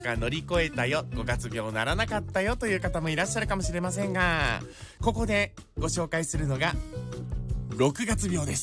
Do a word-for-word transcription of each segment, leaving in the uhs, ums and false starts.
が乗り越えたよ、ごがつ病ならなかったよという方もいらっしゃるかもしれませんが、ここでご紹介するのがろくがつ病です。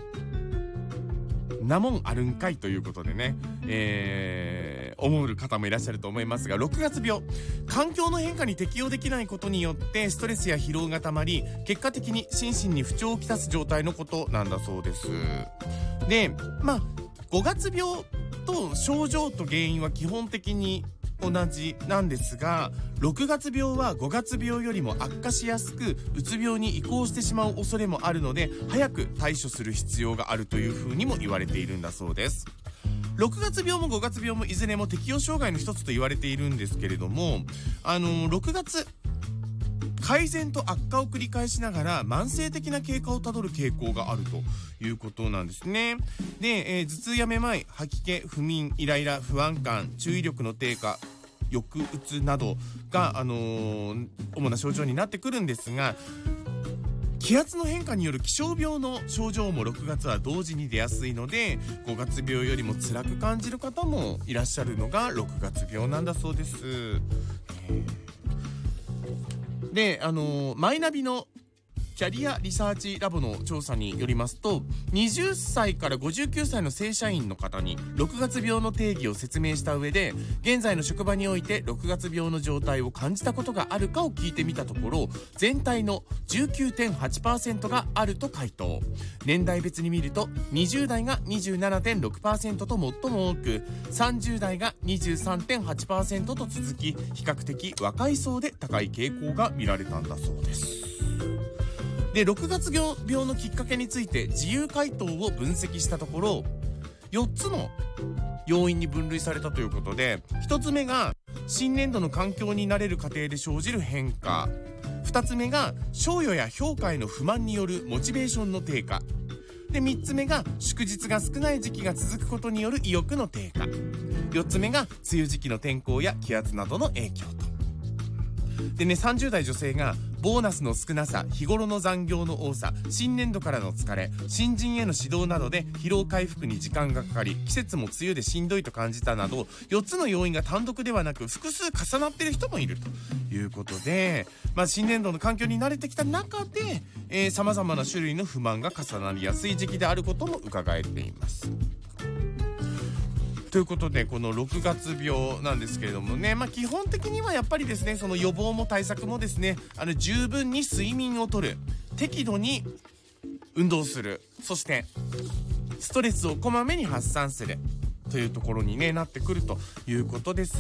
なもんあるんかいということでね、えー、思う方もいらっしゃると思いますが、ろくがつ病、環境の変化に適応できないことによってストレスや疲労がたまり、結果的に心身に不調をきたす状態のことなんだそうです。で、まあごがつ病と症状と原因は基本的に同じなんですが、ろくがつ病はごがつ病よりも悪化しやすく、うつ病に移行してしまう恐れもあるので、早く対処する必要があるというふうにも言われているんだそうです。ろくがつ病もごがつ病もいずれも適応障害の一つと言われているんですけれども、あのろくがつ改善と悪化を繰り返しながら慢性的な経過をたどる傾向があるということなんですね。で、えー、頭痛やめまい、吐き気、不眠、イライラ、不安感、注意力の低下、抑うつなどが、あのー、主な症状になってくるんですが、気圧の変化による気象病の症状もろくがつは同時に出やすいので、ごがつ病よりも辛く感じる方もいらっしゃるのがろくがつ病なんだそうです。えーで、あのー、マイナビのキャリアリサーチラボの調査によりますと、はたちからごじゅうきゅうさいの正社員の方にろくがつ病の定義を説明した上で、現在の職場においてろくがつ病の状態を感じたことがあるかを聞いてみたところ、全体の じゅうきゅうてんはちパーセント があると回答。年代別に見るとにじゅうだいが にじゅうななてんろくパーセント と最も多く、さんじゅうだいが にじゅうさんてんはちパーセント と続き、比較的若い層で高い傾向が見られたんだそうです。で、ろくがつ病のきっかけについて自由回答を分析したところ、よっつの要因に分類されたということで、ひとつめが新年度の環境に慣れる過程で生じる変化、ふたつめが賞与や評価への不満によるモチベーションの低下で、みっつめが祝日が少ない時期が続くことによる意欲の低下、よっつめが梅雨時期の天候や気圧などの影響と。でね、さんじゅうだい女性がボーナスの少なさ、日頃の残業の多さ、新年度からの疲れ、新人への指導などで疲労回復に時間がかかり、季節も梅雨でしんどいと感じたなど、よっつの要因が単独ではなく複数重なっている人もいるということで、まあ、新年度の環境に慣れてきた中で、えー、様々な種類の不満が重なりやすい時期であることも伺えています。ということで、このろくがつ病なんですけれどもね、まあ基本的にはやっぱりですね、その予防も対策もですね、あの十分に睡眠をとる、適度に運動する、そしてストレスをこまめに発散するというところにねなってくるということです。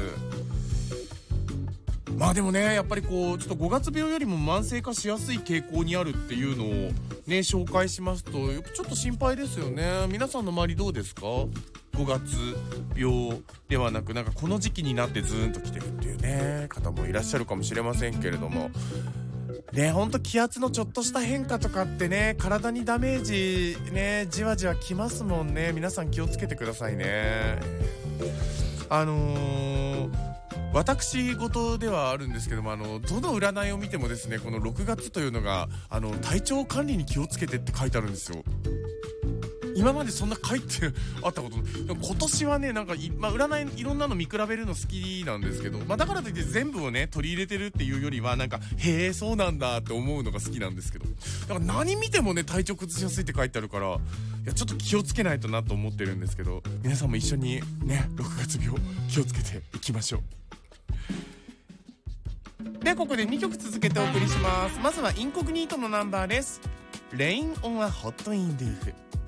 まあでもね、やっぱりこうちょっとごがつ病よりも慢性化しやすい傾向にあるっていうのをね紹介しますと、やっぱちょっと心配ですよね。皆さんの周りどうですか？ごがつ病ではなく、なんかこの時期になってズーンと来てるっていうね方もいらっしゃるかもしれませんけれどもね、ほんと気圧のちょっとした変化とかってね、体にダメージねじわじわきますもんね。皆さん気をつけてくださいね。あのー私事ではあるんですけども、あのどの占いを見てもですね、このろくがつというのがあの体調管理に気をつけてって書いてあるんですよ。今までそんな書いてあったことない。今年はね、なんかい、まあ、占いいろんなの見比べるの好きなんですけど、まあ、だからといって全部をね取り入れてるっていうよりは、なんかへえそうなんだって思うのが好きなんですけど、だから何見てもね体調崩しやすいって書いてあるから、いやちょっと気をつけないとなと思ってるんですけど、皆さんも一緒にねろくがつ病気をつけていきましょう。で、ここでにきょく続けてお送りします。まずはインコグニートのナンバーです。 Rain on a Hot in Roof。